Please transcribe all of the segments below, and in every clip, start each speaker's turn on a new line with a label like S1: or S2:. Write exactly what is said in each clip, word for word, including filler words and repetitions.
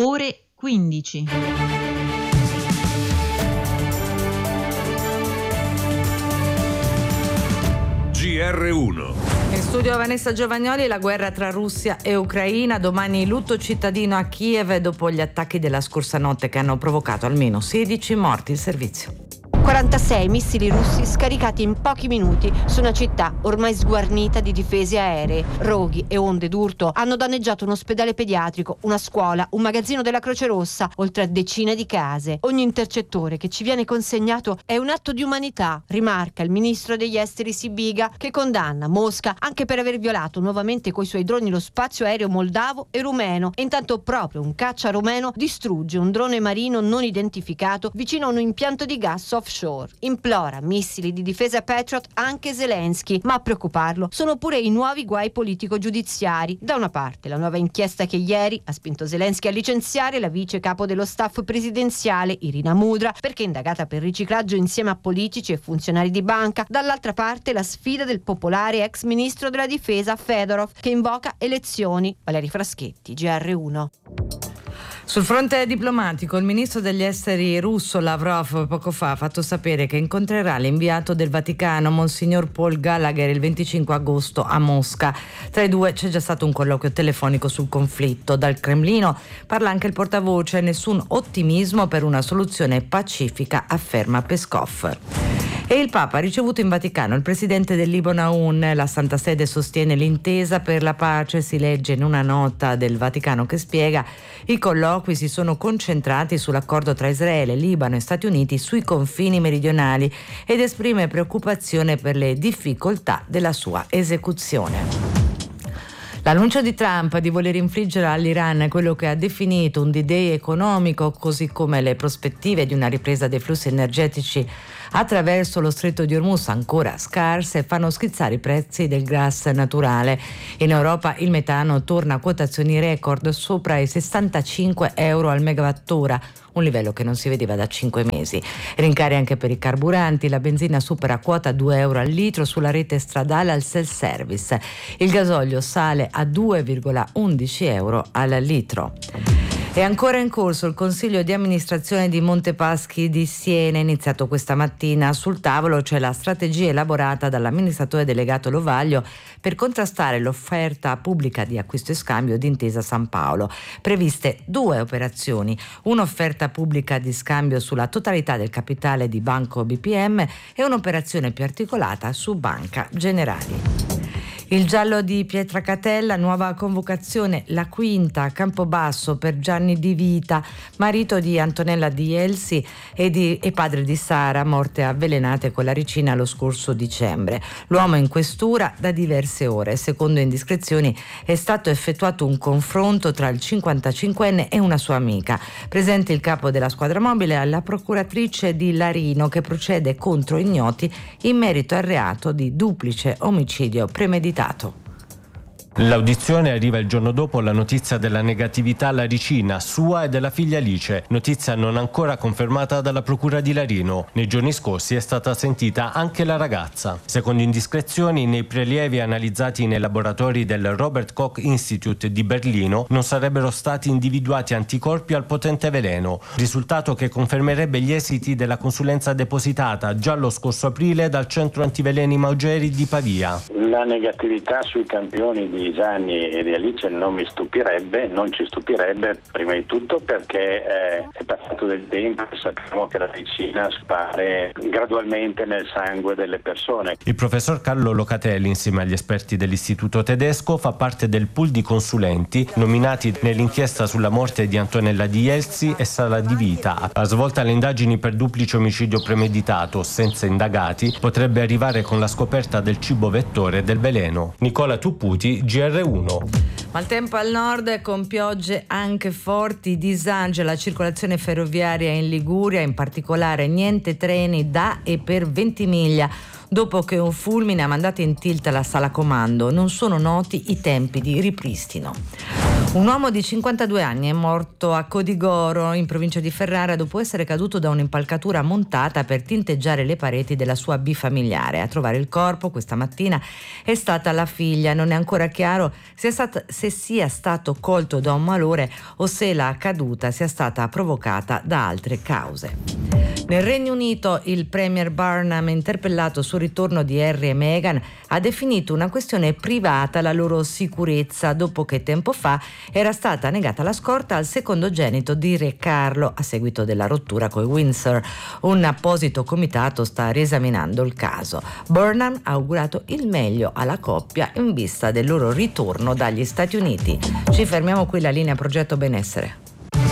S1: ore quindici.
S2: G R uno.
S3: In studio Vanessa Giovagnoli. La guerra tra Russia e Ucraina, domani lutto cittadino a Kiev dopo gli attacchi della scorsa notte che hanno provocato almeno sedici morti. Il servizio.
S4: quarantasei missili russi scaricati in pochi minuti su una città ormai sguarnita di difese aeree. Roghi e onde d'urto hanno danneggiato un ospedale pediatrico, una scuola, un magazzino della Croce Rossa, oltre a decine di case. Ogni intercettore che ci viene consegnato è un atto di umanità, rimarca il ministro degli esteri Sibiga, che condanna Mosca anche per aver violato nuovamente coi suoi droni lo spazio aereo moldavo e rumeno. E intanto proprio un caccia rumeno distrugge un drone marino non identificato vicino a un impianto di gas offshore. Implora missili di difesa Patriot anche Zelensky, ma a preoccuparlo sono pure i nuovi guai politico-giudiziari. Da una parte la nuova inchiesta che ieri ha spinto Zelensky a licenziare la vice capo dello staff presidenziale Irina Mudra perché indagata per riciclaggio insieme a politici e funzionari di banca. Dall'altra parte la sfida del popolare ex ministro della difesa Fedorov, che invoca elezioni. Valeri Fraschetti, G R uno.
S3: Sul fronte diplomatico, il ministro degli esteri russo Lavrov poco fa ha fatto sapere che incontrerà l'inviato del Vaticano, Monsignor Paul Gallagher, il venticinque agosto a Mosca. Tra i due c'è già stato un colloquio telefonico sul conflitto. Dal Cremlino parla anche il portavoce: nessun ottimismo per una soluzione pacifica, afferma Peskov. E il Papa ha ricevuto in Vaticano il presidente del Libano Aoun. La Santa Sede sostiene l'intesa per la pace, si legge in una nota del Vaticano che spiega: i colloqui si sono concentrati sull'accordo tra Israele, Libano e Stati Uniti sui confini meridionali ed esprime preoccupazione per le difficoltà della sua esecuzione. L'annuncio di Trump di voler infliggere all'Iran quello che ha definito un D-Day economico, così come le prospettive di una ripresa dei flussi energetici attraverso lo stretto di Hormuz ancora scarse, fanno schizzare i prezzi del gas naturale. In Europa il metano torna a quotazioni record sopra i sessantacinque euro al megawattora, un livello che non si vedeva da cinque mesi. Rincari anche per i carburanti, la benzina supera quota due euro al litro sulla rete stradale al self-service, il gasolio sale a due virgola undici euro al litro. È ancora in corso il consiglio di amministrazione di Montepaschi di Siena, iniziato questa mattina. Sul tavolo c'è la strategia elaborata dall'amministratore delegato Lovaglio per contrastare l'offerta pubblica di acquisto e scambio di Intesa San Paolo. Previste due operazioni: un'offerta pubblica di scambio sulla totalità del capitale di Banco B P M e un'operazione più articolata su Banca Generali. Il giallo di Pietracatella, nuova convocazione, la quinta a Campobasso per Gianni Di Vita, marito di Antonella Di Elsi e, di, e padre di Sara, morte avvelenate con la ricina lo scorso dicembre. L'uomo in questura da diverse ore. Secondo indiscrezioni è stato effettuato un confronto tra il cinquantacinquenne e una sua amica. Presente il capo della squadra mobile alla procuratrice di Larino, che procede contro ignoti in merito al reato di duplice omicidio premeditato.
S5: L'audizione arriva il giorno dopo la notizia della negatività alla ricina sua e della figlia Alice, notizia non ancora confermata dalla procura di Larino. Nei giorni scorsi è stata sentita anche la ragazza. Secondo indiscrezioni, nei prelievi analizzati nei laboratori del Robert Koch Institute di Berlino non sarebbero stati individuati anticorpi al potente veleno, risultato che confermerebbe gli esiti della consulenza depositata già lo scorso aprile dal centro antiveleni Maugeri di Pavia.
S6: La negatività sui campioni di Gianni e di Alice non mi stupirebbe, non ci stupirebbe, prima di tutto perché eh, è passato del tempo e sappiamo che la ricina spare gradualmente nel sangue delle persone.
S5: Il professor Carlo Locatelli, insieme agli esperti dell'istituto tedesco, fa parte del pool di consulenti nominati nell'inchiesta sulla morte di Antonella Di Elsi e Sara Di Vita. Ha svolto le indagini per duplice omicidio premeditato senza indagati, potrebbe arrivare con la scoperta del cibo vettore del veleno. Nicola Tupputi, G R uno.
S3: Maltempo al nord con piogge anche forti, disagi alla circolazione ferroviaria in Liguria, in particolare niente treni da e per Ventimiglia. Dopo che un fulmine ha mandato in tilt la sala comando, non sono noti i tempi di ripristino. Un uomo di cinquantadue anni è morto a Codigoro, in provincia di Ferrara, dopo essere caduto da un'impalcatura montata per tinteggiare le pareti della sua bifamiliare. A trovare il corpo questa mattina è stata la figlia. Non è ancora chiaro se, stata, se sia stato colto da un malore o se la caduta sia stata provocata da altre cause. Nel Regno Unito il premier Burnham, interpellato sul ritorno di Harry e Meghan, ha definito una questione privata la loro sicurezza dopo che tempo fa era stata negata la scorta al secondogenito di Re Carlo a seguito della rottura coi Windsor. Un apposito comitato sta riesaminando il caso. Burnham ha augurato il meglio alla coppia in vista del loro ritorno dagli Stati Uniti. Ci fermiamo qui, la linea Progetto Benessere.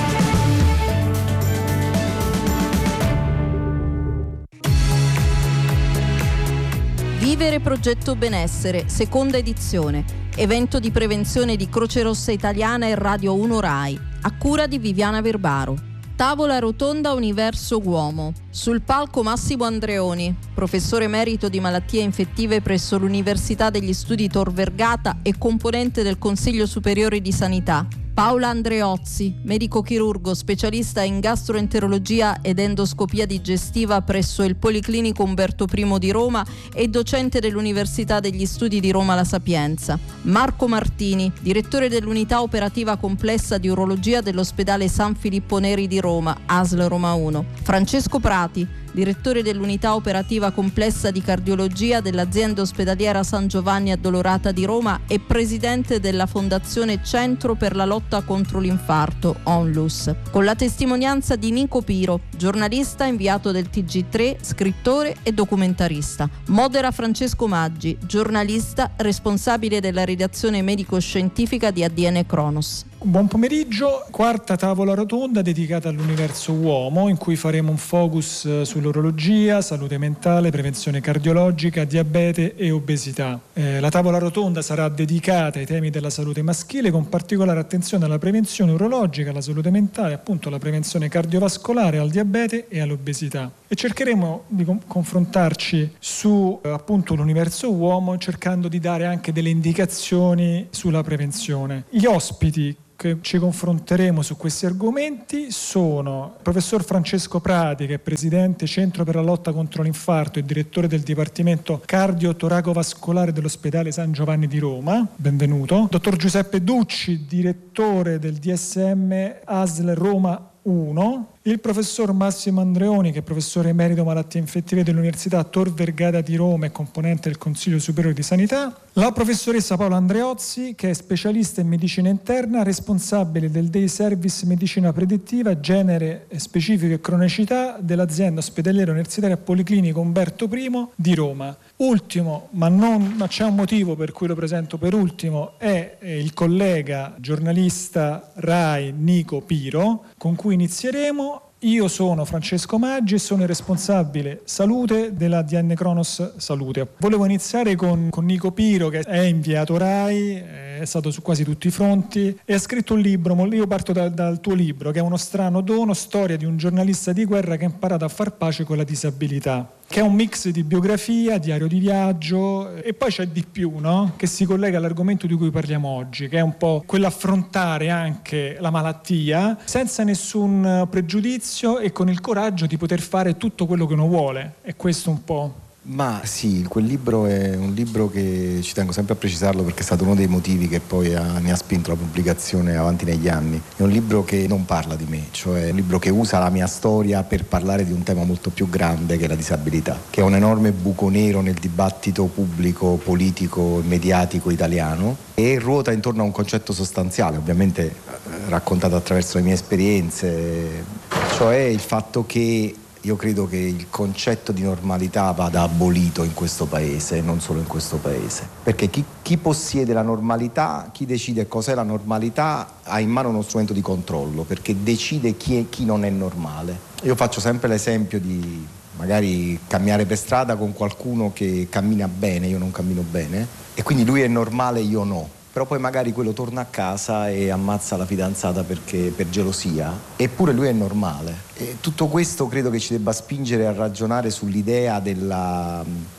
S1: Vivere Progetto Benessere, seconda edizione. Evento di prevenzione di Croce Rossa Italiana e Radio uno Rai, a cura di Viviana Verbaro. Tavola rotonda Universo Uomo. Sul palco Massimo Andreoni, professore emerito di malattie infettive presso l'Università degli Studi Tor Vergata e componente del Consiglio Superiore di Sanità. Paola Andreozzi, medico chirurgo specialista in gastroenterologia ed endoscopia digestiva presso il Policlinico Umberto I di Roma e docente dell'Università degli Studi di Roma La Sapienza. Marco Martini, direttore dell'unità operativa complessa di urologia dell'ospedale San Filippo Neri di Roma, A S L Roma uno. Francesco Prati, direttore dell'unità operativa complessa di cardiologia dell'azienda ospedaliera San Giovanni Addolorata di Roma e presidente della Fondazione Centro per la lotta contro l'infarto, ONLUS, con la testimonianza di Nico Piro, giornalista inviato del T G tre, scrittore e documentarista. Modera Francesco Maggi, giornalista responsabile della redazione medico-scientifica di A D N Cronos.
S7: Buon pomeriggio, quarta tavola rotonda dedicata all'universo uomo, in cui faremo un focus sull'orologia, salute mentale, prevenzione cardiologica, diabete e obesità. Eh, la tavola rotonda sarà dedicata ai temi della salute maschile, con particolare attenzione alla prevenzione urologica, alla salute mentale, appunto alla prevenzione cardiovascolare, al diabete e all'obesità. E cercheremo di com- confrontarci su eh, appunto l'universo uomo, cercando di dare anche delle indicazioni sulla prevenzione. Gli ospiti che ci confronteremo su questi argomenti sono il professor Francesco Prati, che è presidente Centro per la lotta contro l'infarto e direttore del Dipartimento Cardio-Toracovascolare dell'ospedale San Giovanni di Roma. Benvenuto. Dottor Giuseppe Ducci, direttore del D S M A S L Roma uno. Il professor Massimo Andreoni, che è professore emerito malattie infettive dell'Università Tor Vergata di Roma e componente del Consiglio Superiore di Sanità. La professoressa Paola Andreozzi, che è specialista in medicina interna, responsabile del Day Service Medicina Predittiva, genere specifico e cronicità dell'azienda ospedaliera universitaria Policlinico Umberto I di Roma. Ultimo, ma, non, ma c'è un motivo per cui lo presento per ultimo, è il collega giornalista Rai Nico Piro, con cui inizieremo. Io sono Francesco Maggi e sono il responsabile salute della D N Cronos Salute. Volevo iniziare con, con Nico Piro, che è inviato Rai, è stato su quasi tutti i fronti e ha scritto un libro. Io parto da, dal tuo libro, che è Uno strano dono, storia di un giornalista di guerra che ha imparato a far pace con la disabilità, che è un mix di biografia, diario di viaggio e poi c'è di più, no? Che si collega all'argomento di cui parliamo oggi, che è un po' quell'affrontare anche la malattia senza nessun pregiudizio e con il coraggio di poter fare tutto quello che uno vuole. E questo un po'.
S8: Ma sì, quel libro è un libro che ci tengo sempre a precisarlo, perché è stato uno dei motivi che poi ha, mi ha spinto la pubblicazione avanti negli anni. È un libro che non parla di me, cioè un libro che usa la mia storia per parlare di un tema molto più grande, che è la disabilità, che è un enorme buco nero nel dibattito pubblico, politico e mediatico italiano, e ruota intorno a un concetto sostanziale, ovviamente raccontato attraverso le mie esperienze, cioè il fatto che io credo che il concetto di normalità vada abolito in questo paese, e non solo in questo paese. Perché chi, chi possiede la normalità, chi decide cos'è la normalità, ha in mano uno strumento di controllo, perché decide chi, è, chi non è normale. Io faccio sempre l'esempio di magari camminare per strada con qualcuno che cammina bene, io non cammino bene, e quindi lui è normale, io no. Però poi magari quello torna a casa e ammazza la fidanzata perché, per gelosia, eppure lui è normale. E tutto questo credo che ci debba spingere a ragionare sull'idea della,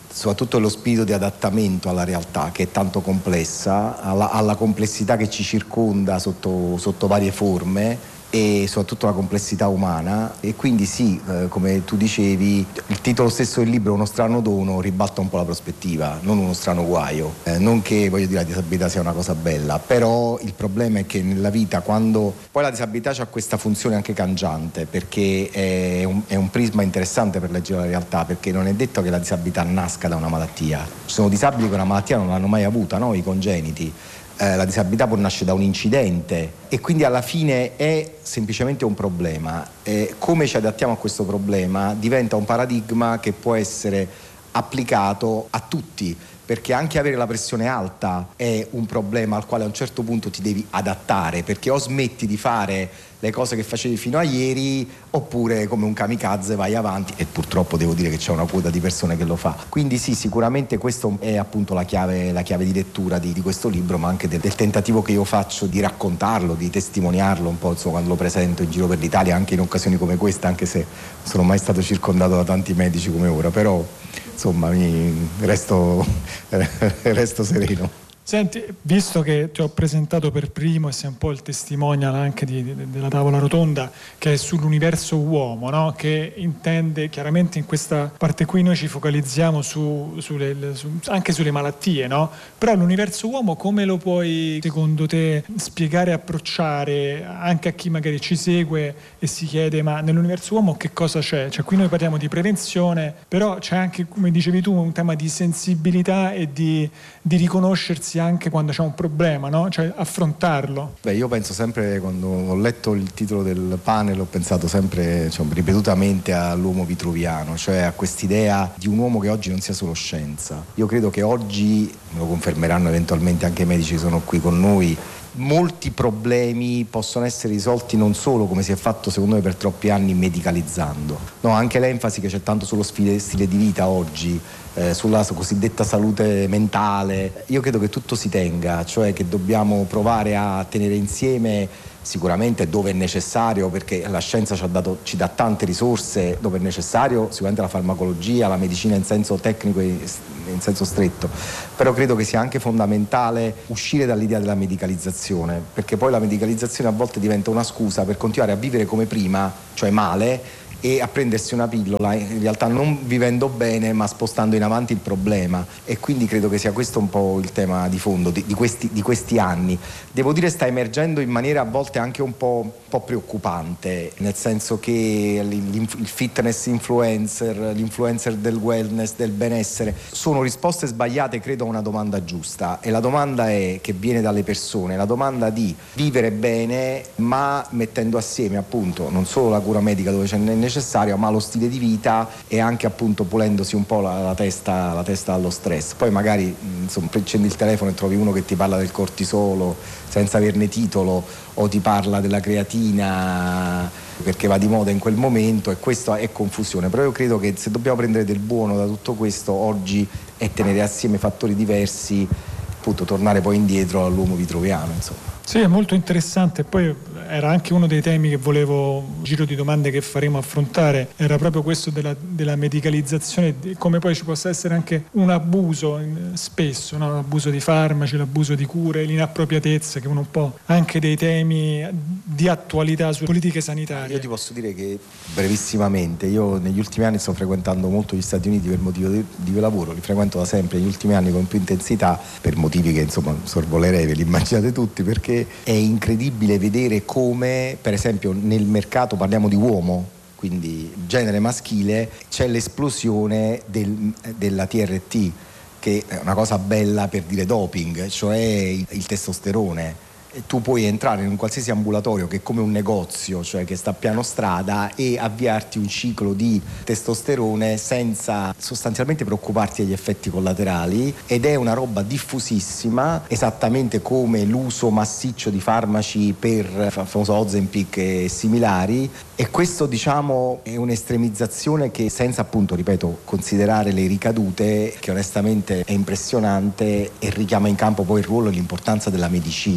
S8: soprattutto lo spirito di adattamento alla realtà, che è tanto complessa, alla, alla complessità che ci circonda sotto, sotto varie forme, e soprattutto la complessità umana. E quindi sì, eh, come tu dicevi, il titolo stesso del libro, Uno strano dono, ribalta un po' la prospettiva, non uno strano guaio, eh, non che, voglio dire, la disabilità sia una cosa bella, però il problema è che nella vita, quando poi la disabilità ha questa funzione anche cangiante, perché è un, è un prisma interessante per leggere la realtà, perché non è detto che la disabilità nasca da una malattia. Ci sono disabili che una malattia non l'hanno mai avuta, no? I congeniti. Eh, la disabilità può nascere da un incidente e quindi alla fine è semplicemente un problema. Eh, come ci adattiamo a questo problema diventa un paradigma che può essere applicato a tutti, perché anche avere la pressione alta è un problema al quale a un certo punto ti devi adattare, perché o smetti di fare le cose che facevi fino a ieri, oppure come un kamikaze vai avanti, e purtroppo devo dire che c'è una quota di persone che lo fa. Quindi sì, sicuramente questo è appunto la chiave, la chiave di lettura di, di questo libro, ma anche del, del tentativo che io faccio di raccontarlo, di testimoniarlo un po', insomma, quando lo presento in giro per l'Italia, anche in occasioni come questa, anche se non sono mai stato circondato da tanti medici come ora, però insomma mi resto, resto sereno.
S7: Senti, visto che ti ho presentato per primo e sei un po' il testimonial anche di, di, della tavola rotonda, che è sull'universo uomo, no? Che intende, chiaramente in questa parte qui noi ci focalizziamo su, sulle, su, anche sulle malattie, no? Però l'universo uomo come lo puoi, secondo te, spiegare e approcciare anche a chi magari ci segue e si chiede ma nell'universo uomo che cosa c'è? Cioè qui noi parliamo di prevenzione, però c'è anche, come dicevi tu, un tema di sensibilità e di, di riconoscersi anche quando c'è un problema, no? Cioè affrontarlo.
S8: Beh, io penso sempre, quando ho letto il titolo del panel, ho pensato sempre, diciamo, ripetutamente all'uomo vitruviano, cioè a quest'idea di un uomo che oggi non sia solo scienza. Io credo che oggi, me lo confermeranno eventualmente anche i medici che sono qui con noi, molti problemi possono essere risolti non solo, come si è fatto secondo me per troppi anni, medicalizzando. No, anche l'enfasi che c'è tanto sullo stile, stile di vita oggi, eh, sulla cosiddetta salute mentale. Io credo che tutto si tenga, cioè che dobbiamo provare a tenere insieme, sicuramente dove è necessario, perché la scienza ci ha dato, ci dà tante risorse, dove è necessario sicuramente la farmacologia, la medicina in senso tecnico e in senso stretto, però credo che sia anche fondamentale uscire dall'idea della medicalizzazione, perché poi la medicalizzazione a volte diventa una scusa per continuare a vivere come prima, cioè male, e a prendersi una pillola, in realtà non vivendo bene ma spostando in avanti il problema. E quindi credo che sia questo un po' il tema di fondo di, di, questi, di questi anni. Devo dire sta emergendo in maniera a volte anche un po', un po' preoccupante, nel senso che il fitness influencer, l'influencer del wellness, del benessere, sono risposte sbagliate, credo, a una domanda giusta, e la domanda è, che viene dalle persone, la domanda di vivere bene ma mettendo assieme appunto non solo la cura medica dove c'è necessario, ma lo stile di vita, e anche appunto pulendosi un po' la, la testa la testa dallo stress. Poi magari insomma accendi il telefono e trovi uno che ti parla del cortisolo senza averne titolo, o ti parla della creatina perché va di moda in quel momento, e questo è confusione. Però io credo che se dobbiamo prendere del buono da tutto questo oggi è tenere assieme fattori diversi, appunto tornare poi indietro all'uomo vitruviano, insomma.
S7: Sì, è molto interessante. Poi era anche uno dei temi che volevo, giro di domande che faremo affrontare, era proprio questo della, della medicalizzazione, di come poi ci possa essere anche un abuso spesso, no? L'abuso di farmaci, l'abuso di cure, l'inappropriatezza, che è un po' anche dei temi di attualità sulle politiche sanitarie.
S8: Io ti posso dire che brevissimamente, io negli ultimi anni sto frequentando molto gli Stati Uniti per motivo di, di lavoro, li frequento da sempre, negli ultimi anni con più intensità, per motivi che insomma sorvolerei, ve li immaginate tutti, perché è incredibile vedere come, per esempio, nel mercato, parliamo di uomo, quindi genere maschile, c'è l'esplosione del, della T R T, che è una cosa bella per dire doping, cioè il, il testosterone. E tu puoi entrare in un qualsiasi ambulatorio che è come un negozio, cioè che sta a piano strada, e avviarti un ciclo di testosterone senza sostanzialmente preoccuparti degli effetti collaterali, ed è una roba diffusissima, esattamente come l'uso massiccio di farmaci per il famoso Ozempic e similari. E questo, diciamo, è un'estremizzazione che, senza appunto, ripeto, considerare le ricadute, che onestamente è impressionante e richiama in campo poi il ruolo e l'importanza della medicina. Sono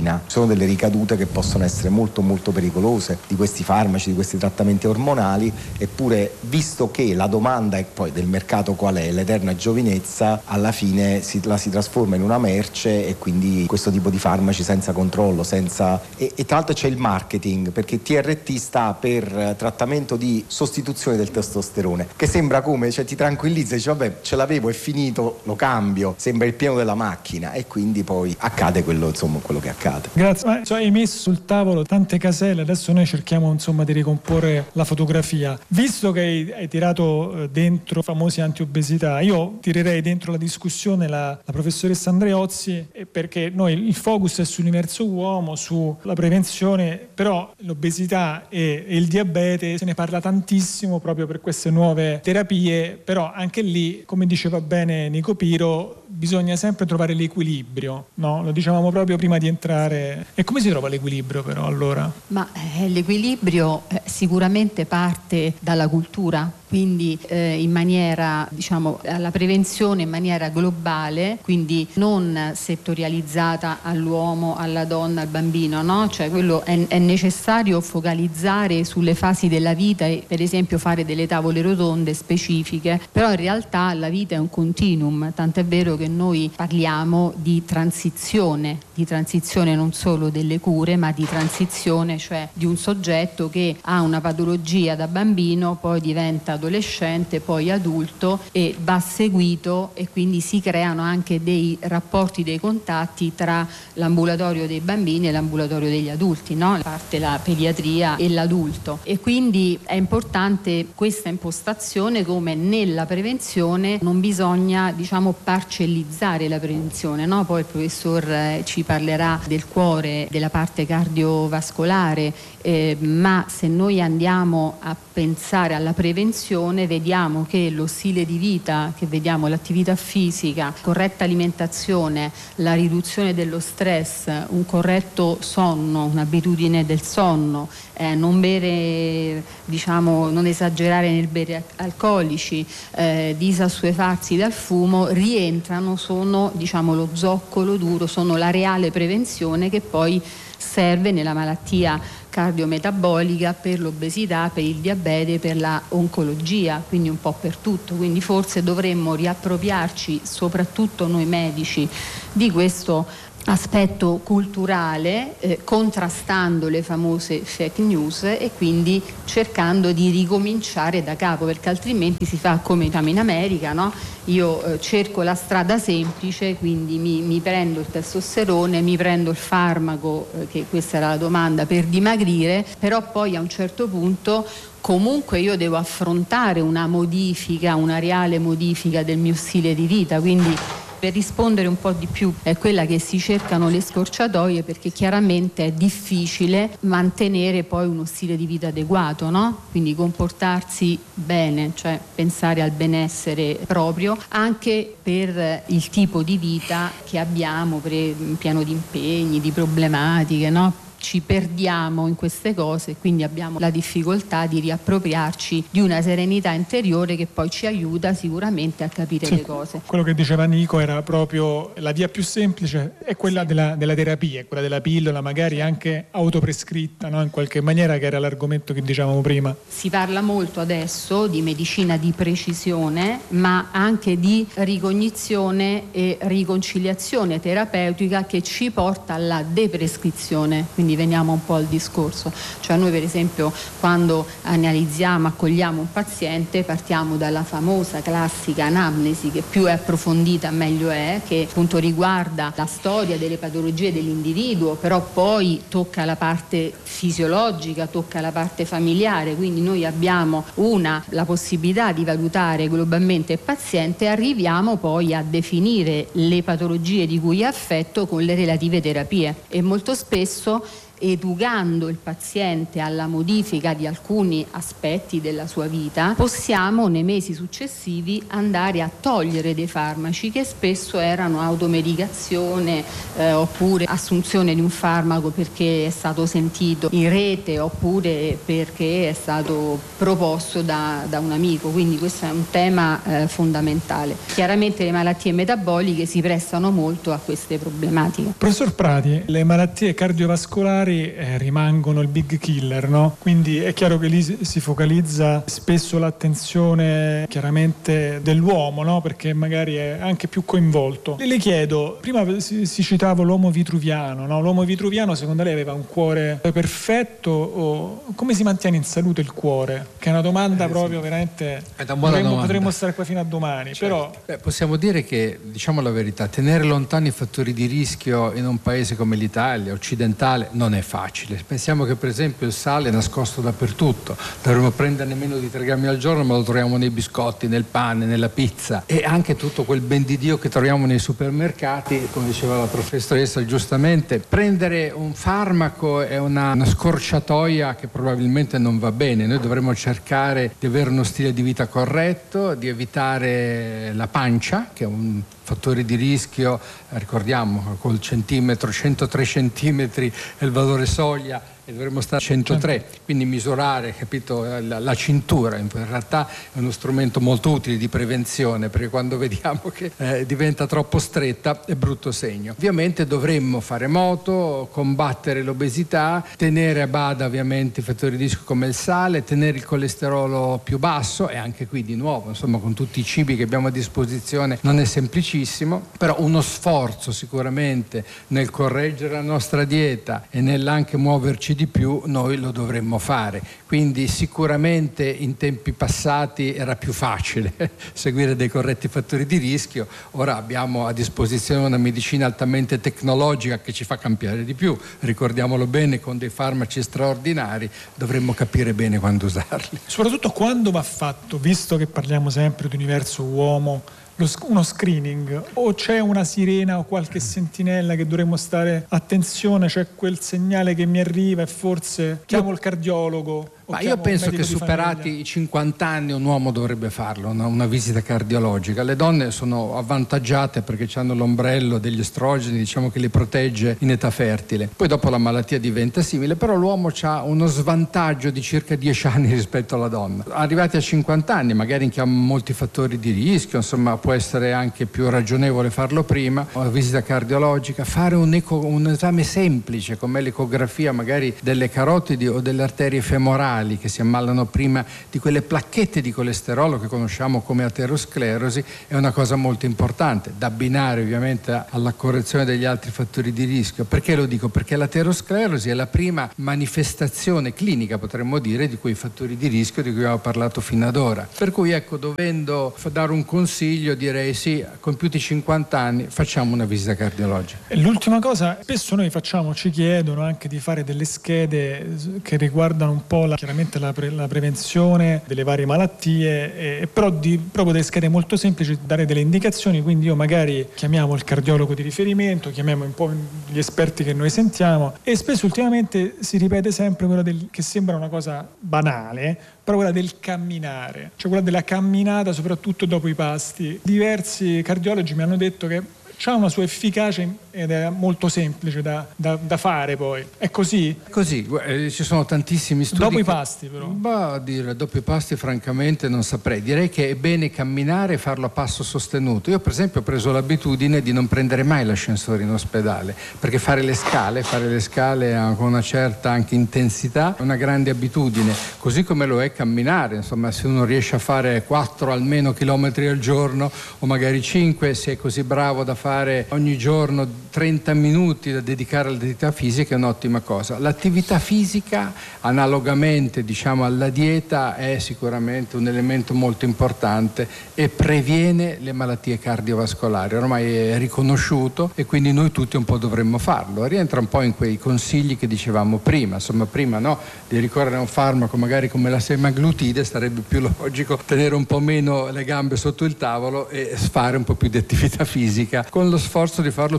S8: sono delle ricadute che possono essere molto molto pericolose di questi farmaci, di questi trattamenti ormonali. Eppure, visto che la domanda è poi del mercato qual è, l'eterna giovinezza, alla fine si, la si trasforma in una merce, e quindi questo tipo di farmaci senza controllo, senza e, e tra l'altro c'è il marketing, perché T R T sta per trattamento di sostituzione del testosterone, che sembra come, cioè ti tranquillizza, dice vabbè ce l'avevo, è finito, lo cambio, sembra il pieno della macchina, e quindi poi accade quello, insomma, quello che accade.
S7: Grazie. Ma, cioè, hai messo sul tavolo tante caselle, adesso noi cerchiamo insomma di ricomporre la fotografia. Visto che hai, hai tirato dentro famosi antiobesità, io tirerei dentro la discussione la, la professoressa Andreozzi, perché noi il focus è sull'universo uomo, sulla prevenzione, però l'obesità e, e il diabete se ne parla tantissimo proprio per queste nuove terapie, però anche lì, come diceva bene Nico Piro, bisogna sempre trovare l'equilibrio, no? Lo dicevamo proprio prima di entrare. E come si trova l'equilibrio però allora?
S9: Ma eh, l'equilibrio eh, sicuramente parte dalla cultura, quindi eh, in maniera, diciamo, alla prevenzione in maniera globale, quindi non settorializzata all'uomo, alla donna, al bambino, no? Cioè quello è, è necessario focalizzare sulle fasi della vita e per esempio fare delle tavole rotonde specifiche, però in realtà la vita è un continuum, tant'è vero che noi parliamo di transizione, di transizione non solo delle cure, ma di transizione, cioè di un soggetto che ha una patologia da bambino, poi diventa adolescente, poi adulto e va seguito, e quindi si creano anche dei rapporti, dei contatti tra l'ambulatorio dei bambini e l'ambulatorio degli adulti, no? A parte la pediatria e l'adulto, e quindi è importante questa impostazione, come nella prevenzione non bisogna, diciamo, parcellizzare la prevenzione, no? Poi il professor eh, ci parlerà del cuore, della parte cardiovascolare, eh, ma se noi andiamo a pensare alla prevenzione vediamo che lo stile di vita, che vediamo l'attività fisica, corretta alimentazione, la riduzione dello stress, un corretto sonno, un'abitudine del sonno, eh, non bere, diciamo, non esagerare nel bere alcolici, eh, disassuefarsi dal fumo, rientrano, sono, diciamo, lo zoccolo duro, sono la reale prevenzione che poi serve nella malattia cardiometabolica, per l'obesità, per il diabete, per la oncologia, quindi un po' per tutto. Quindi forse dovremmo riappropriarci, soprattutto noi medici, di questo aspetto culturale, eh, contrastando le famose fake news e quindi cercando di ricominciare da capo, perché altrimenti si fa come in America, no? Io eh, cerco la strada semplice, quindi mi, mi prendo il testosterone, mi prendo il farmaco, eh, che questa era la domanda, per dimagrire, però poi a un certo punto comunque io devo affrontare una modifica, una reale modifica del mio stile di vita, quindi per rispondere un po' di più è quella che si cercano le scorciatoie, perché chiaramente è difficile mantenere poi uno stile di vita adeguato, no? Quindi comportarsi bene, cioè pensare al benessere proprio, anche per il tipo di vita che abbiamo, pre- pieno di impegni, di problematiche, no? Ci perdiamo in queste cose, quindi abbiamo la difficoltà di riappropriarci di una serenità interiore che poi ci aiuta sicuramente a capire
S7: sì,
S9: le cose.
S7: Quello che diceva Nico era proprio la via più semplice, è quella della, della terapia, quella della pillola, magari anche autoprescritta, no? In qualche maniera, che era l'argomento che dicevamo prima.
S9: Si parla molto adesso di medicina di precisione, ma anche di ricognizione e riconciliazione terapeutica che ci porta alla deprescrizione. Quindi veniamo un po' al discorso, cioè noi per esempio quando analizziamo, accogliamo un paziente, partiamo dalla famosa classica anamnesi, che più è approfondita meglio è, che appunto riguarda la storia delle patologie dell'individuo, però poi tocca la parte fisiologica, tocca la parte familiare, quindi noi abbiamo una la possibilità di valutare globalmente il paziente e arriviamo poi a definire le patologie di cui è affetto con le relative terapie, e molto spesso educando il paziente alla modifica di alcuni aspetti della sua vita, possiamo nei mesi successivi andare a togliere dei farmaci che spesso erano automedicazione eh, oppure assunzione di un farmaco perché è stato sentito in rete oppure perché è stato proposto da, da un amico. Quindi questo è un tema eh, fondamentale. Chiaramente le malattie metaboliche si prestano molto a queste problematiche.
S7: Professor Prati, le malattie cardiovascolari eh, rimangono il big killer, no? Quindi è chiaro che lì si focalizza spesso l'attenzione chiaramente dell'uomo, no? Perché magari è anche più coinvolto. Le, le chiedo, prima si, si citava l'uomo vitruviano, no? L'uomo vitruviano secondo lei aveva un cuore perfetto o come si mantiene in salute il cuore? Che è una domanda eh, proprio sì. veramente...
S10: È una buona
S7: potremmo,
S10: domanda.
S7: potremmo stare qua fino a domani, certo. Però...
S10: Beh, possiamo dire che, diciamo la verità, tenere lontani i fattori di rischio in un paese come l'Italia, occidentale, non è facile. Pensiamo che per esempio il sale è nascosto dappertutto, dovremmo prenderne meno di tre grammi al giorno, ma lo troviamo nei biscotti, nel pane, nella pizza, e anche tutto quel ben di Dio che troviamo nei supermercati, come diceva la professoressa giustamente. Prendere un farmaco è una, una scorciatoia che probabilmente non va bene. Noi dovremmo cercare di avere uno stile di vita corretto, di evitare la pancia, che è un fattore di rischio, ricordiamo col centimetro, centotré centimetri è il valore soglia e dovremmo stare a centotré, quindi misurare, capito, la, la cintura in realtà è uno strumento molto utile di prevenzione, perché quando vediamo che eh, diventa troppo stretta è brutto segno. Ovviamente dovremmo fare moto, combattere l'obesità, tenere a bada ovviamente i fattori di rischio come il sale, tenere il colesterolo più basso, e anche qui di nuovo insomma con tutti i cibi che abbiamo a disposizione non è semplicissimo, però uno sforzo sicuramente nel correggere la nostra dieta e nell'anche muoverci di più noi lo dovremmo fare. Quindi sicuramente in tempi passati era più facile seguire dei corretti fattori di rischio, ora abbiamo a disposizione una medicina altamente tecnologica che ci fa cambiare di più, ricordiamolo bene, con dei farmaci straordinari, dovremmo capire bene quando usarli.
S7: Soprattutto quando va fatto, visto che parliamo sempre di universo uomo, uno screening, o c'è una sirena o qualche sentinella che dovremmo stare attenzione, c'è quel segnale che mi arriva e forse chiamo il cardiologo?
S10: Ma io penso che superati i cinquanta anni un uomo dovrebbe farlo, una, una visita cardiologica. Le donne sono avvantaggiate perché hanno l'ombrello degli estrogeni, diciamo, che li protegge in età fertile. Poi dopo la malattia diventa simile, però l'uomo ha uno svantaggio di circa dieci anni rispetto alla donna. Arrivati a cinquanta anni magari incambiamo molti fattori di rischio, insomma può essere anche più ragionevole farlo prima, una visita cardiologica, fare un, eco, un esame semplice come l'ecografia magari delle carotidi o delle arterie femorali che si ammalano prima di quelle placchette di colesterolo che conosciamo come aterosclerosi, è una cosa molto importante da abbinare ovviamente alla correzione degli altri fattori di rischio. Perché lo dico? Perché l'aterosclerosi è la prima manifestazione clinica, potremmo dire, di quei fattori di rischio di cui abbiamo parlato fino ad ora. Per cui ecco, dovendo dare un consiglio, direi sì, compiuti cinquanta anni facciamo una visita cardiologica.
S7: E l'ultima cosa, spesso noi facciamo, ci chiedono anche di fare delle schede che riguardano un po' la chiaramente la, pre- la prevenzione delle varie malattie, e però di, proprio delle schede molto semplici, dare delle indicazioni. Quindi io magari chiamiamo il cardiologo di riferimento, chiamiamo un po' gli esperti che noi sentiamo, e spesso ultimamente si ripete sempre quella del, che sembra una cosa banale, però quella del camminare, cioè quella della camminata soprattutto dopo i pasti. Diversi cardiologi mi hanno detto che c'ha una sua efficacia ed è molto semplice da, da, da fare poi. È così?
S10: Così, eh, ci sono tantissimi studi.
S7: Dopo
S10: che...
S7: i pasti però?
S10: Bah, dire, dopo i pasti francamente non saprei. Direi che è bene camminare e farlo a passo sostenuto. Io per esempio ho preso l'abitudine di non prendere mai l'ascensore in ospedale, perché fare le scale, fare le scale con una certa anche intensità è una grande abitudine, così come lo è camminare. Insomma, se uno riesce a fare quattro almeno chilometri al giorno, o magari cinque, se è così bravo da fare ogni giorno trenta minuti da dedicare all'attività fisica, è un'ottima cosa. L'attività fisica, analogamente diciamo alla dieta, è sicuramente un elemento molto importante e previene le malattie cardiovascolari. Ormai è riconosciuto e quindi noi tutti un po' dovremmo farlo. Rientra un po' in quei consigli che dicevamo prima. Insomma, prima no, di ricorrere a un farmaco magari come la semaglutide, sarebbe più logico tenere un po' meno le gambe sotto il tavolo e fare un po' più di attività fisica, con lo sforzo di farlo tutti i giorni.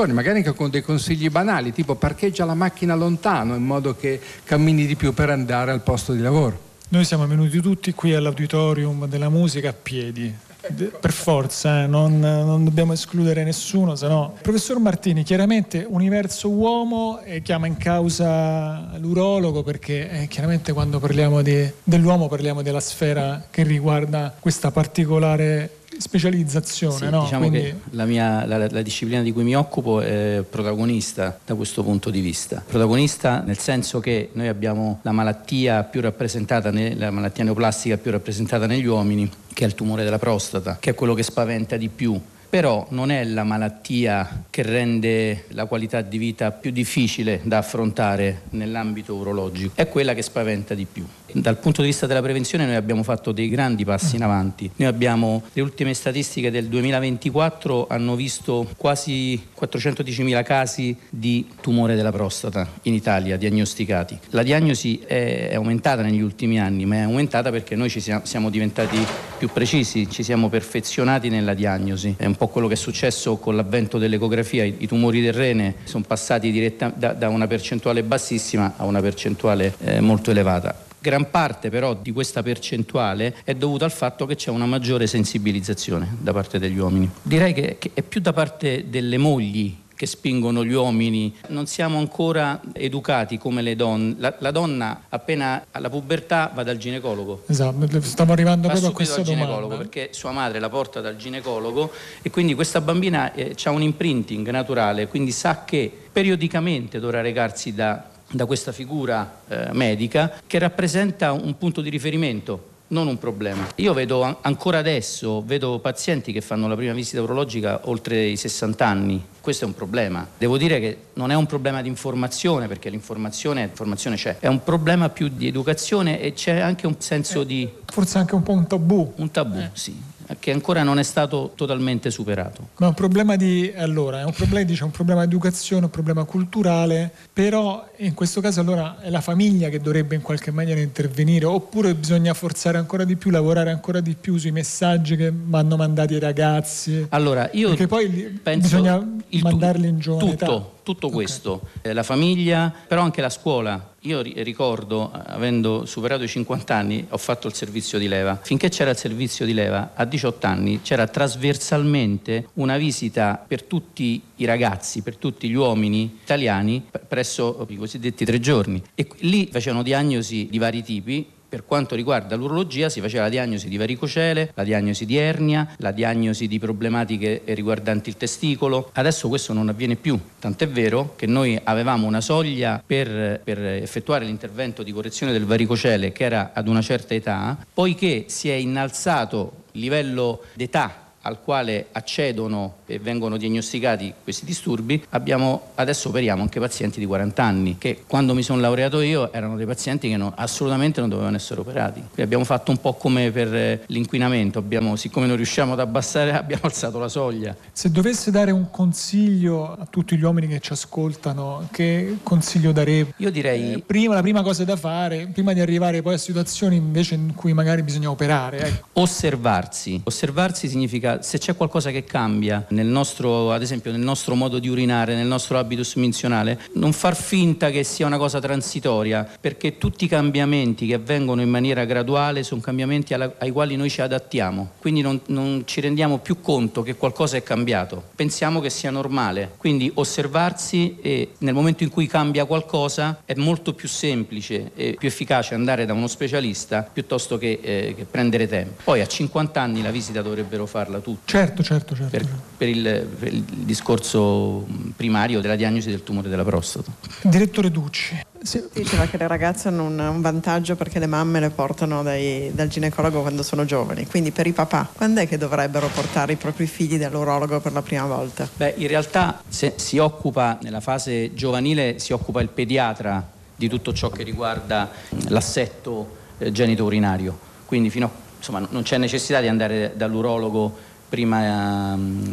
S10: giorni, magari anche con dei consigli banali, tipo parcheggia la macchina lontano in modo che cammini di più per andare al posto di lavoro.
S7: Noi siamo venuti tutti qui all'Auditorium della Musica a piedi, per forza, eh, non, non dobbiamo escludere nessuno, se no. Professor Martini, chiaramente universo uomo eh, chiama in causa l'urologo, perché eh, chiaramente quando parliamo di, dell'uomo parliamo della sfera che riguarda questa particolare specializzazione,
S11: sì,
S7: no?
S11: Diciamo
S7: Quindi...
S11: che la, mia, la, la disciplina di cui mi occupo è protagonista da questo punto di vista. Protagonista nel senso che noi abbiamo la malattia più rappresentata, ne, la malattia neoplastica più rappresentata negli uomini, che è il tumore della prostata, che è quello che spaventa di più. Però non è la malattia che rende la qualità di vita più difficile da affrontare nell'ambito urologico, è quella che spaventa di più. Dal punto di vista della prevenzione noi abbiamo fatto dei grandi passi in avanti. Noi abbiamo, le ultime statistiche del duemilaventiquattro hanno visto quasi quattrocentodicimila casi di tumore della prostata in Italia diagnosticati. La diagnosi è aumentata negli ultimi anni, ma è aumentata perché noi ci siamo, siamo diventati più precisi, ci siamo perfezionati nella diagnosi. È un po' quello che è successo con l'avvento dell'ecografia. I, i tumori del rene sono passati diretta, da, da una percentuale bassissima a una percentuale eh, molto elevata. Gran parte però di questa percentuale è dovuta al fatto che c'è una maggiore sensibilizzazione da parte degli uomini. Direi che, che è più da parte delle mogli che spingono gli uomini. Non siamo ancora educati come le donne. La, la donna appena alla pubertà va dal ginecologo.
S7: Esatto, stiamo arrivando
S11: va
S7: proprio a questa
S11: al
S7: domanda.
S11: ginecologo perché sua madre la porta dal ginecologo e quindi questa bambina eh, ha un imprinting naturale, quindi sa che periodicamente dovrà recarsi da da questa figura eh, medica che rappresenta un punto di riferimento, non un problema. Io vedo an- ancora adesso, vedo pazienti che fanno la prima visita urologica oltre i sessanta anni. Questo è un problema. Devo dire che non è un problema di informazione, perché l'informazione, l'informazione c'è. È un problema più di educazione e c'è anche un senso
S7: eh,
S11: di...
S7: Forse anche un po' un tabù.
S11: Un tabù, eh. sì. Che ancora non è stato totalmente superato.
S7: Ma è un problema di allora, è un problema, dice, un problema di educazione, un problema culturale, però in questo caso allora è la famiglia che dovrebbe in qualche maniera intervenire, oppure bisogna forzare ancora di più, lavorare ancora di più sui messaggi che vanno mandati ai ragazzi.
S11: Allora, io
S7: perché poi
S11: penso
S7: bisogna
S11: il
S7: mandarli in giovane
S11: tutto,
S7: età.
S11: Tutto
S7: Okay.
S11: questo, eh, la famiglia, però anche la scuola. Io ri- ricordo, avendo superato i cinquanta anni, ho fatto il servizio di leva. Finché c'era il servizio di leva, a diciotto anni, c'era trasversalmente una visita per tutti i ragazzi, per tutti gli uomini italiani, p- presso i cosiddetti tre giorni. E lì facevano diagnosi di vari tipi. Per quanto riguarda l'urologia si faceva la diagnosi di varicocele, la diagnosi di ernia, la diagnosi di problematiche riguardanti il testicolo. Adesso questo non avviene più, tant'è vero che noi avevamo una soglia per, per effettuare l'intervento di correzione del varicocele che era ad una certa età, poiché si è innalzato il livello d'età al quale accedono e vengono diagnosticati questi disturbi, abbiamo, adesso operiamo anche pazienti di quaranta anni, che quando mi sono laureato io erano dei pazienti che non, assolutamente non dovevano essere operati. Quindi abbiamo fatto un po' come per l'inquinamento, abbiamo, siccome non riusciamo ad abbassare, abbiamo alzato la soglia.
S7: Se dovesse dare un consiglio a tutti gli uomini che ci ascoltano, che consiglio darebbe?
S11: Io direi...
S7: Eh, prima, la prima cosa da fare, prima di arrivare poi a situazioni invece in cui magari bisogna operare. Ecco.
S11: Osservarsi. Osservarsi significa se c'è qualcosa che cambia nel nostro, ad esempio nel nostro modo di urinare, nel nostro habitus minzionale, non far finta che sia una cosa transitoria, perché tutti i cambiamenti che avvengono in maniera graduale sono cambiamenti alla, ai quali noi ci adattiamo, quindi non, non ci rendiamo più conto che qualcosa è cambiato, pensiamo che sia normale. Quindi osservarsi, e nel momento in cui cambia qualcosa è molto più semplice e più efficace andare da uno specialista piuttosto che, eh, che prendere tempo. Poi a cinquanta anni la visita dovrebbero farla tutti.
S7: Certo, certo, certo.
S11: Per, per, il, per il discorso primario della diagnosi del tumore della prostata.
S7: Direttore Ducci.
S12: Sì. Diceva che le ragazze hanno un, un vantaggio perché le mamme le portano dai, dal ginecologo quando sono giovani, quindi per i papà quando è che dovrebbero portare i propri figli dall'urologo per la prima volta?
S11: Beh, in realtà se si occupa nella fase giovanile si occupa il pediatra di tutto ciò che riguarda l'assetto eh, genitourinario, quindi fino a, insomma non c'è necessità di andare dall'urologo prima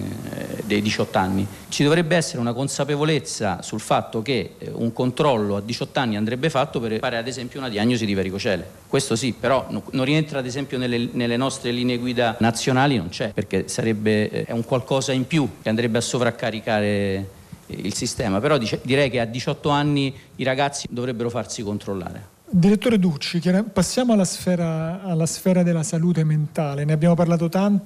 S11: eh, dei diciotto anni. Ci dovrebbe essere una consapevolezza sul fatto che eh, un controllo a diciotto anni andrebbe fatto per fare ad esempio una diagnosi di varicocele. Questo sì, però no, non rientra ad esempio nelle, nelle nostre linee guida nazionali, non c'è, perché sarebbe eh, è un qualcosa in più che andrebbe a sovraccaricare il sistema, però dice, direi che a diciotto anni i ragazzi dovrebbero farsi controllare.
S7: Direttore Ducci, passiamo alla sfera, alla sfera della salute mentale. Ne abbiamo parlato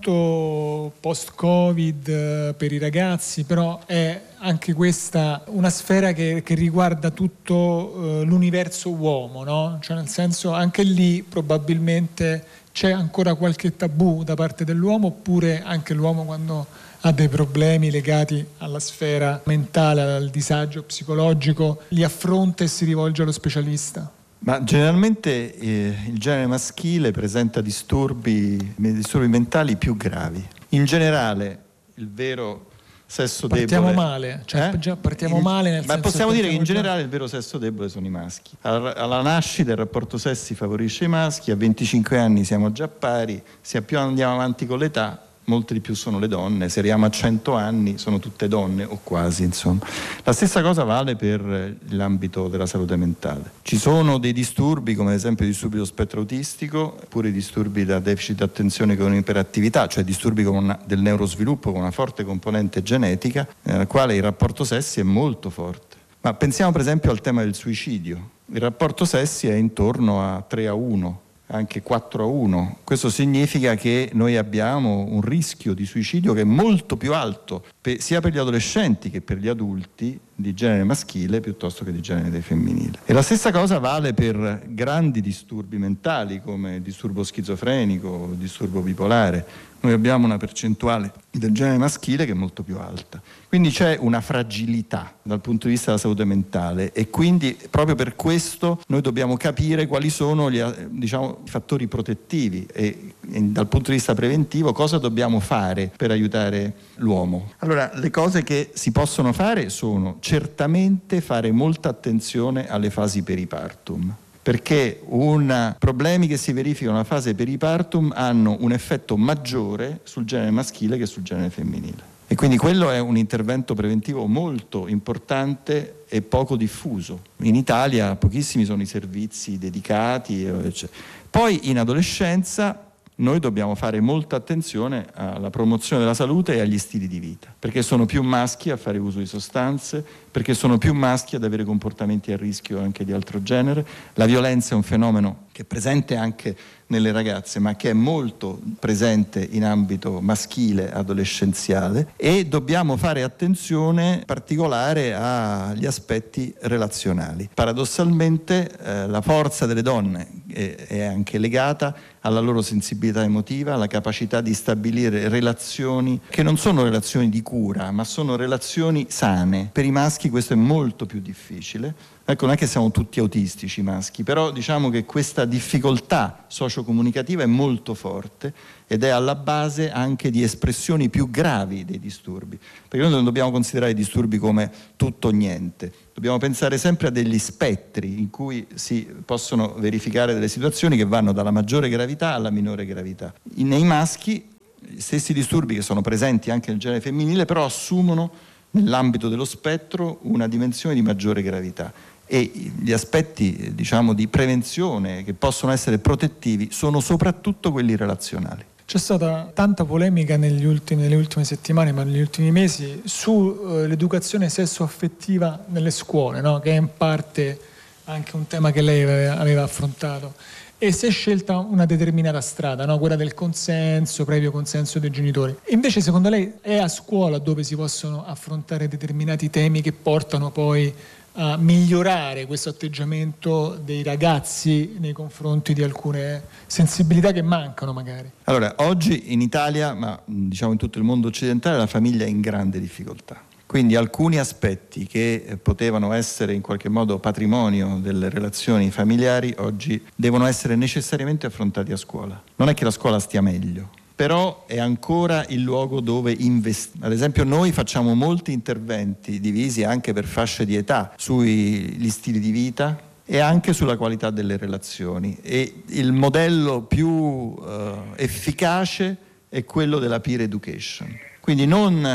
S7: tanto post-Covid per i ragazzi, però è anche questa una sfera che, che riguarda tutto uh, l'universo uomo, no? Cioè, nel senso, anche lì probabilmente c'è ancora qualche tabù da parte dell'uomo, oppure anche l'uomo, quando ha dei problemi legati alla sfera mentale, al disagio psicologico, li affronta e si rivolge allo specialista?
S13: Ma generalmente eh, il genere maschile presenta disturbi, disturbi mentali più gravi. In generale, il vero sesso
S7: partiamo
S13: debole...
S7: male, cioè
S13: eh?
S7: già partiamo il, male nel
S13: ma
S7: senso
S13: possiamo dire che in
S7: già...
S13: generale il vero sesso debole sono i maschi. Alla, alla nascita il rapporto sessi favorisce i maschi, a venticinque anni siamo già pari, se più andiamo avanti con l'età molte di più sono le donne, se arriviamo a cento anni sono tutte donne o quasi, insomma. La stessa cosa vale per l'ambito della salute mentale. Ci sono dei disturbi, come ad esempio i disturbi dello spettro autistico, oppure i disturbi da deficit d'attenzione con iperattività, cioè disturbi con una, del neurosviluppo con una forte componente genetica, nella quale il rapporto sessi è molto forte. Ma pensiamo per esempio al tema del suicidio. Il rapporto sessi è intorno a tre a uno. Anche quattro a uno. Questo significa che noi abbiamo un rischio di suicidio che è molto più alto per, sia per gli adolescenti che per gli adulti di genere maschile piuttosto che di genere femminile. E la stessa cosa vale per grandi disturbi mentali come il disturbo schizofrenico, il disturbo bipolare. Noi abbiamo una percentuale del genere maschile che è molto più alta. Quindi c'è una fragilità dal punto di vista della salute mentale e quindi proprio per questo noi dobbiamo capire quali sono gli, diciamo, i fattori protettivi e, e dal punto di vista preventivo cosa dobbiamo fare per aiutare l'uomo. Allora, le cose che si possono fare sono certamente fare molta attenzione alle fasi peripartum, perché un, problemi che si verificano nella fase peripartum hanno un effetto maggiore sul genere maschile che sul genere femminile. E quindi quello è un intervento preventivo molto importante e poco diffuso. In Italia pochissimi sono i servizi dedicati, eccetera. Poi in adolescenza noi dobbiamo fare molta attenzione alla promozione della salute e agli stili di vita, perché sono più maschi a fare uso di sostanze, perché sono più maschi ad avere comportamenti a rischio anche di altro genere. La violenza è un fenomeno che è presente anche nelle ragazze, ma che è molto presente in ambito maschile adolescenziale, e dobbiamo fare attenzione particolare agli aspetti relazionali. Paradossalmente eh, la forza delle donne è, è anche legata alla loro sensibilità emotiva, alla capacità di stabilire relazioni che non sono relazioni di cura, ma sono relazioni sane. Per i maschi questo è molto più difficile. Ecco, non è che siamo tutti autistici maschi, però diciamo che questa difficoltà sociocomunicativa è molto forte ed è alla base anche di espressioni più gravi dei disturbi, perché noi non dobbiamo considerare i disturbi come tutto o niente, dobbiamo pensare sempre a degli spettri in cui si possono verificare delle situazioni che vanno dalla maggiore gravità alla minore gravità. Nei maschi gli stessi disturbi che sono presenti anche nel genere femminile però assumono nell'ambito dello spettro una dimensione di maggiore gravità. E gli aspetti, diciamo, di prevenzione che possono essere protettivi sono soprattutto quelli relazionali.
S7: C'è stata tanta polemica negli ultimi, nelle ultime settimane, ma negli ultimi mesi, sull'educazione uh, sessuo-affettiva nelle scuole, no? Che è in parte anche un tema che lei aveva, aveva affrontato. E si è scelta una determinata strada, no? Quella del consenso, previo consenso dei genitori. Invece, secondo lei, è a scuola dove si possono affrontare determinati temi che portano poi a migliorare questo atteggiamento dei ragazzi nei confronti di alcune sensibilità che mancano magari?
S13: Allora, oggi in Italia, ma diciamo in tutto il mondo occidentale, la famiglia è in grande difficoltà. Quindi alcuni aspetti che potevano essere in qualche modo patrimonio delle relazioni familiari oggi devono essere necessariamente affrontati a scuola. Non è che la scuola stia meglio, però è ancora il luogo dove investire. Ad esempio noi facciamo molti interventi divisi anche per fasce di età sugli stili di vita e anche sulla qualità delle relazioni, e il modello più uh, efficace è quello della peer education. Quindi non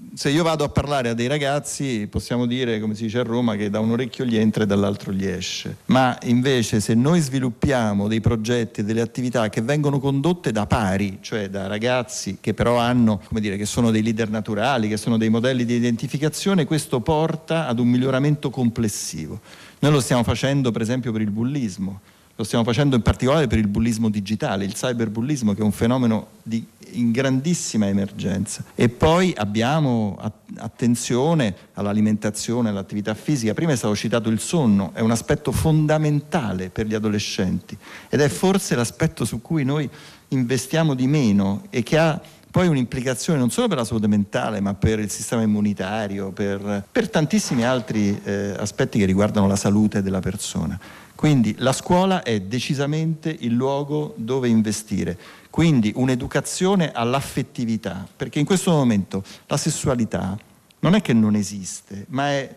S13: se io vado a parlare a dei ragazzi possiamo dire, come si dice a Roma, che da un orecchio gli entra e dall'altro gli esce, ma invece se noi sviluppiamo dei progetti e delle attività che vengono condotte da pari, cioè da ragazzi che però hanno, come dire, che sono dei leader naturali, che sono dei modelli di identificazione, questo porta ad un miglioramento complessivo. Noi lo stiamo facendo per esempio per il bullismo, lo stiamo facendo in particolare per il bullismo digitale, il cyberbullismo, che è un fenomeno di, in grandissima emergenza. E poi abbiamo attenzione all'alimentazione, all'attività fisica. Prima è stato citato il sonno, è un aspetto fondamentale per gli adolescenti ed è forse l'aspetto su cui noi investiamo di meno e che ha poi un'implicazione non solo per la salute mentale, ma per il sistema immunitario, per, per tantissimi altri eh, aspetti che riguardano la salute della persona. Quindi la scuola è decisamente il luogo dove investire, quindi un'educazione all'affettività, perché in questo momento la sessualità non è che non esiste, ma è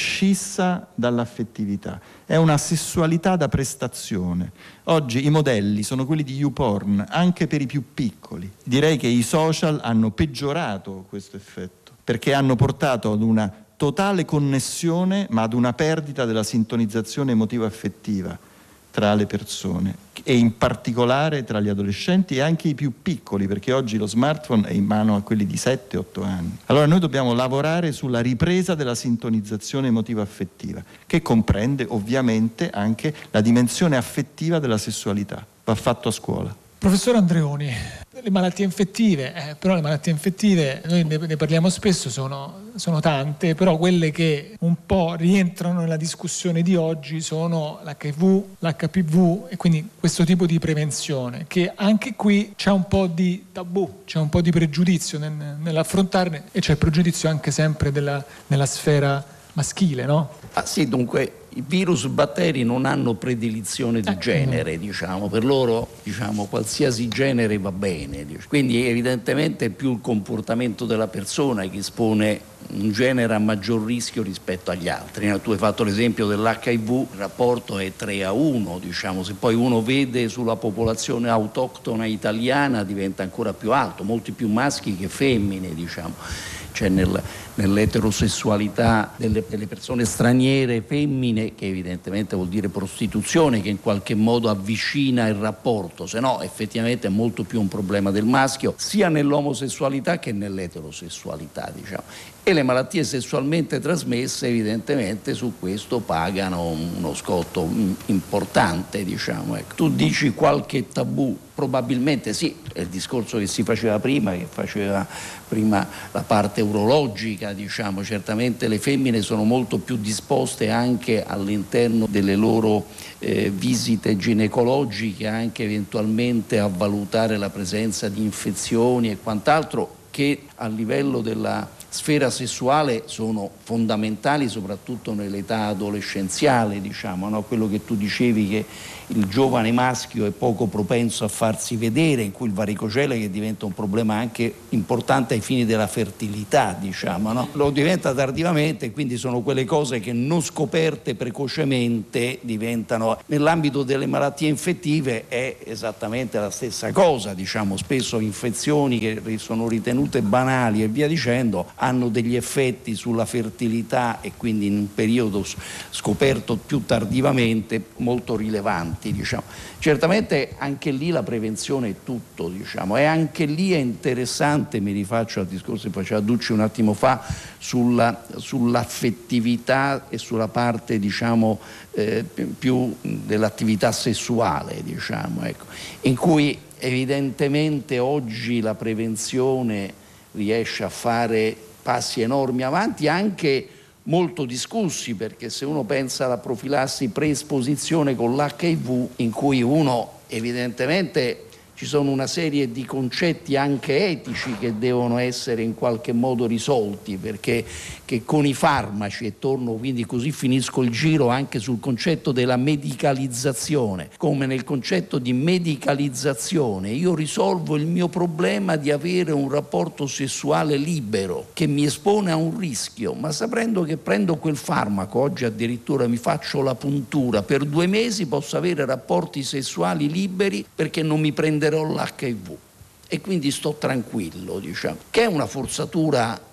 S13: scissa dall'affettività, è una sessualità da prestazione. Oggi i modelli sono quelli di YouPorn, anche per i più piccoli. Direi che i social hanno peggiorato questo effetto, perché hanno portato ad una totale connessione, ma ad una perdita della sintonizzazione emotivo-affettiva tra le persone e in particolare tra gli adolescenti e anche i più piccoli, perché oggi lo smartphone è in mano a quelli di sette otto anni. Allora noi dobbiamo lavorare sulla ripresa della sintonizzazione emotivo-affettiva, che comprende ovviamente anche la dimensione affettiva della sessualità. Va fatto a scuola.
S7: Professor Andreoni, le malattie infettive, eh, però le malattie infettive, noi ne, ne parliamo spesso, sono, sono tante, però quelle che un po' rientrano nella discussione di oggi sono l'H I V, l'H P V e quindi questo tipo di prevenzione, che anche qui c'è un po' di tabù, c'è un po' di pregiudizio nel, nell'affrontarne e c'è il pregiudizio anche sempre della, nella sfera maschile, no?
S14: Ah sì, dunque i virus batteri non hanno predilizione di genere, diciamo, per loro diciamo, qualsiasi genere va bene, quindi evidentemente più il comportamento della persona che espone un genere a maggior rischio rispetto agli altri. Tu hai fatto l'esempio dell'H I V, il rapporto è tre a uno, diciamo, se poi uno vede sulla popolazione autoctona italiana diventa ancora più alto, molti più maschi che femmine, diciamo. Cioè nel, nell'eterosessualità delle, delle persone straniere femmine, che evidentemente vuol dire prostituzione, che in qualche modo avvicina il rapporto, se no effettivamente è molto più un problema del maschio, sia nell'omosessualità che nell'eterosessualità, diciamo. E le malattie sessualmente trasmesse evidentemente su questo pagano uno scotto importante, diciamo. Ecco. Tu dici qualche tabù, probabilmente sì, è il discorso che si faceva prima, che faceva prima la parte urologica, diciamo, certamente le femmine sono molto più disposte anche all'interno delle loro eh, visite ginecologiche, anche eventualmente a valutare la presenza di infezioni e quant'altro, che a livello della sfera sessuale sono fondamentali soprattutto nell'età adolescenziale, diciamo, no? Quello che tu dicevi, che il giovane maschio è poco propenso a farsi vedere, in cui il varicocele che diventa un problema anche importante ai fini della fertilità, diciamo, no? Lo diventa tardivamente, quindi sono quelle cose che non scoperte precocemente diventano. Nell'ambito delle malattie infettive è esattamente la stessa cosa, diciamo, spesso infezioni che sono ritenute banali e via dicendo hanno degli effetti sulla fertilità e quindi in un periodo scoperto più tardivamente molto rilevanti, diciamo. Certamente anche lì la prevenzione è tutto, diciamo, e anche lì è interessante, mi rifaccio al discorso che faceva Ducci un attimo fa sulla, sull'affettività e sulla parte, diciamo, eh, più dell'attività sessuale, diciamo, ecco, in cui evidentemente oggi la prevenzione riesce a fare passi enormi avanti, anche molto discussi, perché se uno pensa alla profilassi preesposizione con l'H I V, in cui uno evidentemente ci sono una serie di concetti anche etici che devono essere in qualche modo risolti, perché che con i farmaci, e torno quindi così finisco il giro anche sul concetto della medicalizzazione, come nel concetto di medicalizzazione io risolvo il mio problema di avere un rapporto sessuale libero che mi espone a un rischio, ma sapendo che prendo quel farmaco, oggi addirittura mi faccio la puntura, per due mesi posso avere rapporti sessuali liberi perché non mi prenderò l'H I V e quindi sto tranquillo, diciamo, che è una forzatura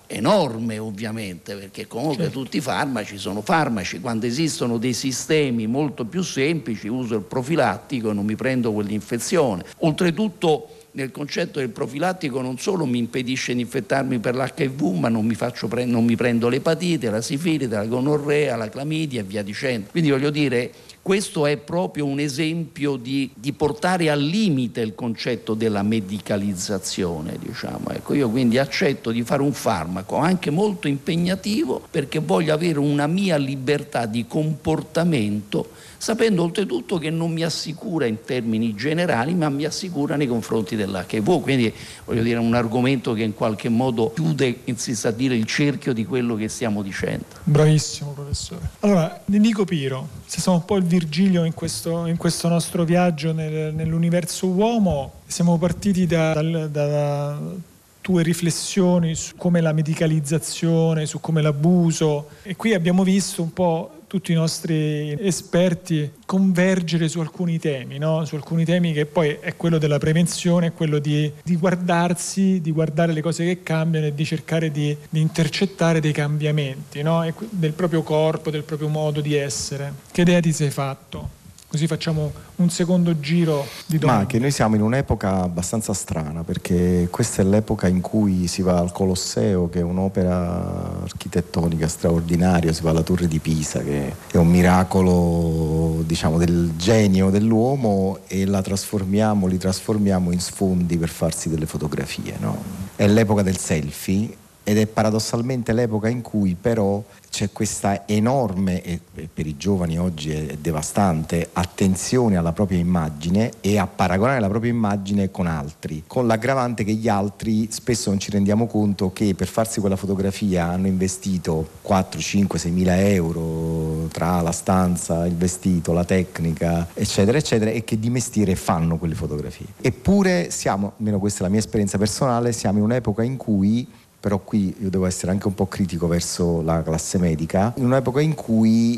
S14: enorme ovviamente, perché comunque certo. tutti i farmaci sono farmaci. Quando esistono dei sistemi molto più semplici, uso il profilattico e non mi prendo quell'infezione. Oltretutto nel concetto del profilattico non solo mi impedisce di infettarmi per l'H I V, ma non mi, faccio pre- non mi prendo l'epatite, la sifilide, la gonorrea, la clamidia e via dicendo. Quindi voglio dire, questo è proprio un esempio di, di portare al limite il concetto della medicalizzazione, diciamo. Ecco, io quindi accetto di fare un farmaco anche molto impegnativo perché voglio avere una mia libertà di comportamento, sapendo oltretutto che non mi assicura in termini generali, ma mi assicura nei confronti dell'H I V. Quindi voglio dire, un argomento che in qualche modo chiude, insiste a dire, il cerchio di quello che stiamo dicendo.
S7: Bravissimo professore. Allora, Nico Piro, se siamo un po' il Virgilio in questo, in questo nostro viaggio nel, nell'universo uomo, siamo partiti da, da, da tue riflessioni su come la medicalizzazione, su come l'abuso, e qui abbiamo visto un po' tutti i nostri esperti convergere su alcuni temi, no? Su alcuni temi che poi è quello della prevenzione, è quello di, di guardarsi, di guardare le cose che cambiano e di cercare di, di intercettare dei cambiamenti, no? E del proprio corpo, del proprio modo di essere. Che idea ti sei fatto? Così facciamo un secondo giro di domande.
S8: Ma che noi siamo in un'epoca abbastanza strana, perché questa è l'epoca in cui si va al Colosseo, che è un'opera architettonica straordinaria, si va alla Torre di Pisa, che è un miracolo, diciamo, del genio dell'uomo, e la trasformiamo, li trasformiamo in sfondi per farsi delle fotografie, no? È l'epoca del selfie, ed è paradossalmente l'epoca in cui però c'è questa enorme, e per i giovani oggi è devastante, attenzione alla propria immagine e a paragonare la propria immagine con altri, con l'aggravante che gli altri spesso non ci rendiamo conto che per farsi quella fotografia hanno investito quattro, cinque, sei mila euro tra la stanza, il vestito, la tecnica, eccetera, eccetera, e che di mestiere fanno quelle fotografie. Eppure siamo, almeno questa è la mia esperienza personale, siamo in un'epoca in cui, però qui io devo essere anche un po' critico verso la classe medica, in un'epoca in cui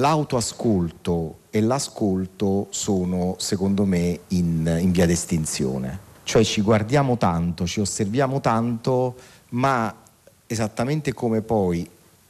S8: l'autoascolto e l'ascolto sono, secondo me, in, in via d'estinzione. Cioè ci guardiamo tanto, ci osserviamo tanto, ma esattamente come poi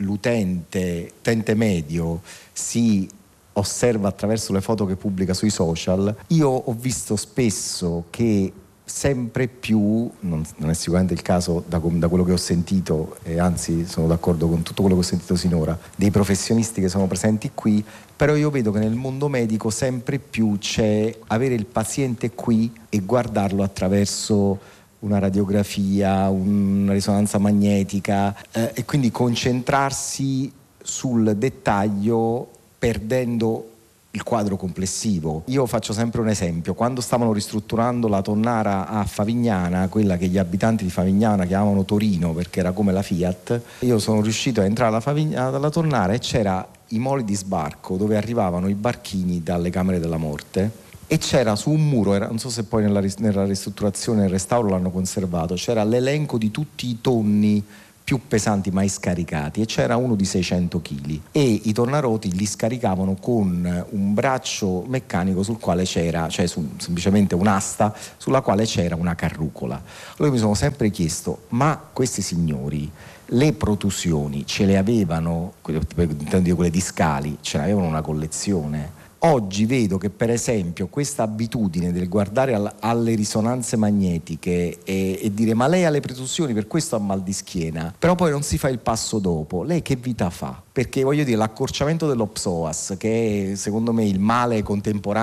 S8: l'utente, utente medio si osserva attraverso le foto che pubblica sui social, io ho visto spesso che sempre più, non, non è sicuramente il caso da, da quello che ho sentito, e anzi sono d'accordo con tutto quello che ho sentito sinora, dei professionisti che sono presenti qui, però io vedo che nel mondo medico sempre più c'è avere il paziente qui e guardarlo attraverso una radiografia, una risonanza magnetica, eh, e quindi concentrarsi sul dettaglio perdendo il quadro complessivo. Io faccio sempre un esempio: quando stavano ristrutturando la Tonnara a Favignana, quella che gli abitanti di Favignana chiamavano Torino perché era come la Fiat, io sono riuscito a entrare alla, Favignana, alla Tonnara, e c'era i moli di sbarco dove arrivavano i barchini dalle camere della morte, e c'era su un muro, era, non so se poi nella, nella ristrutturazione e nel restauro l'hanno conservato, c'era l'elenco di tutti i tonni più pesanti mai scaricati, e c'era uno di seicento chili, e i tornaroti li scaricavano con un braccio meccanico sul quale c'era, cioè su, semplicemente un'asta sulla quale c'era una carrucola. Allora mi sono sempre chiesto, ma questi signori le protusioni ce le avevano, intendo quelle discali, ce ne avevano una collezione? Oggi vedo che per esempio questa abitudine del guardare al, alle risonanze magnetiche e, e dire ma lei ha le protusioni, per questo ha mal di schiena, però poi non si fa il passo dopo, lei che vita fa? Perché voglio dire, l'accorciamento dello psoas, che è secondo me il male contemporaneo